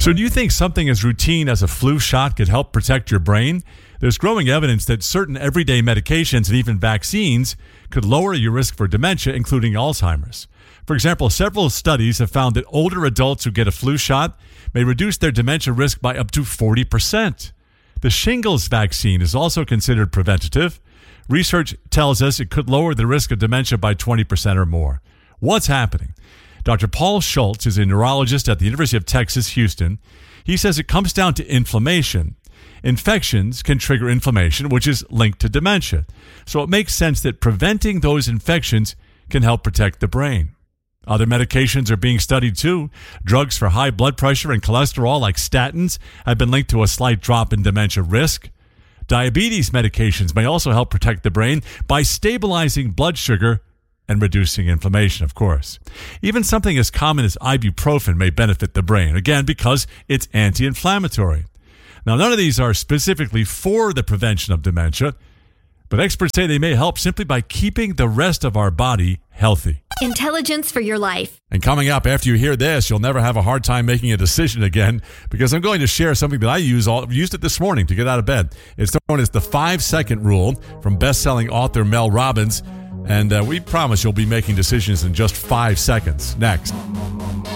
So do you think something as routine as a flu shot could help protect your brain? There's growing evidence that certain everyday medications and even vaccines could lower your risk for dementia, including Alzheimer's. For example, several studies have found that older adults who get a flu shot may reduce their dementia risk by up to 40%. The shingles vaccine is also considered preventative. Research tells us it could lower the risk of dementia by 20% or more. What's happening? Dr. Paul Schultz is a neurologist at the University of Texas, Houston. He says it comes down to inflammation. Infections can trigger inflammation, which is linked to dementia. So it makes sense that preventing those infections can help protect the brain. Other medications are being studied too. Drugs for high blood pressure and cholesterol, like statins, have been linked to a slight drop in dementia risk. Diabetes medications may also help protect the brain by stabilizing blood sugar and reducing inflammation, of course. Even something as common as ibuprofen may benefit the brain, again, because it's anti-inflammatory. Now, none of these are specifically for the prevention of dementia, but experts say they may help simply by keeping the rest of our body healthy. Intelligence for your life. And coming up, after you hear this, you'll never have a hard time making a decision again, because I'm going to share something that I used it this morning to get out of bed. It's known as the 5-second rule from best-selling author Mel Robbins. And we promise you'll be making decisions in just 5 seconds. Next.